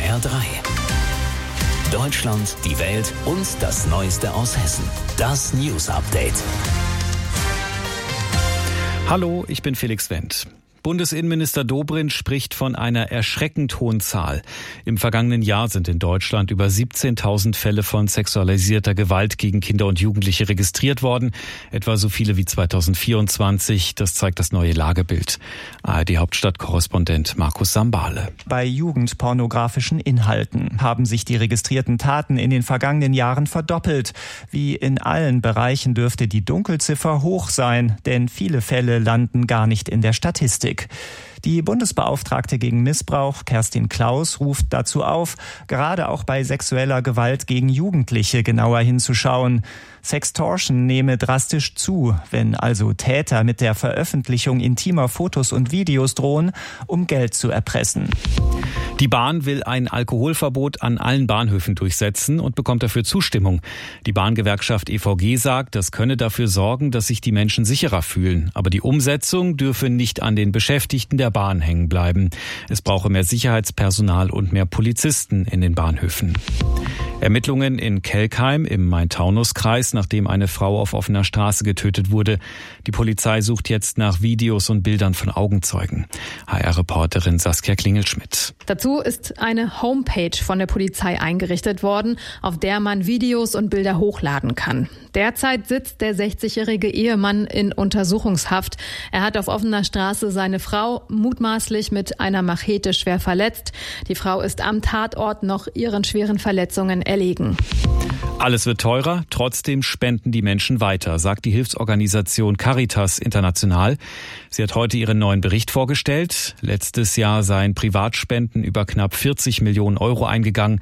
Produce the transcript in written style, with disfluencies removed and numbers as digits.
HR3. Deutschland, die Welt und das Neueste aus Hessen. Das News Update. Hallo, ich bin Felix Wendt. Bundesinnenminister Dobrindt spricht von einer erschreckend hohen Zahl. Im vergangenen Jahr sind in Deutschland über 17.000 Fälle von sexualisierter Gewalt gegen Kinder und Jugendliche registriert worden. Etwa so viele wie 2024. Das zeigt das neue Lagebild. ARD-Hauptstadtkorrespondent Markus Sambale. Bei jugendpornografischen Inhalten haben sich die registrierten Taten in den vergangenen Jahren verdoppelt. Wie in allen Bereichen dürfte die Dunkelziffer hoch sein, denn viele Fälle landen gar nicht in der Statistik. Die Bundesbeauftragte gegen Missbrauch, Kerstin Klaus, ruft dazu auf, gerade auch bei sexueller Gewalt gegen Jugendliche genauer hinzuschauen. Sextortion nehme drastisch zu, wenn also Täter mit der Veröffentlichung intimer Fotos und Videos drohen, um Geld zu erpressen. Die Bahn will ein Alkoholverbot an allen Bahnhöfen durchsetzen und bekommt dafür Zustimmung. Die Bahngewerkschaft EVG sagt, das könne dafür sorgen, dass sich die Menschen sicherer fühlen. Aber die Umsetzung dürfe nicht an den Beschäftigten der Bahn hängen bleiben. Es brauche mehr Sicherheitspersonal und mehr Polizisten in den Bahnhöfen. Ermittlungen in Kelkheim im Main-Taunus-Kreis, nachdem eine Frau auf offener Straße getötet wurde. Die Polizei sucht jetzt nach Videos und Bildern von Augenzeugen. HR-Reporterin Saskia Klingelschmidt. Dazu ist eine Homepage von der Polizei eingerichtet worden, auf der man Videos und Bilder hochladen kann. Derzeit sitzt der 60-jährige Ehemann in Untersuchungshaft. Er hat auf offener Straße seine Frau mutmaßlich mit einer Machete schwer verletzt. Die Frau ist am Tatort noch ihren schweren Verletzungen erlegen. Alles wird teurer, trotzdem spenden die Menschen weiter, sagt die Hilfsorganisation Caritas International. Sie hat heute ihren neuen Bericht vorgestellt. Letztes Jahr seien Privatspenden über knapp 40 Millionen Euro eingegangen.